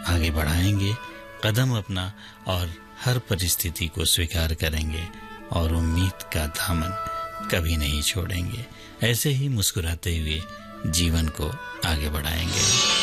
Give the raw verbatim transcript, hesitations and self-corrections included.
आगे बढ़ाएंगे कदम अपना और हर परिस्थिति को स्वीकार करेंगे और उम्मीद का दामन कभी नहीं छोड़ेंगे। ऐसे ही मुस्कुराते हुए जीवन को आगे बढ़ाएंगे।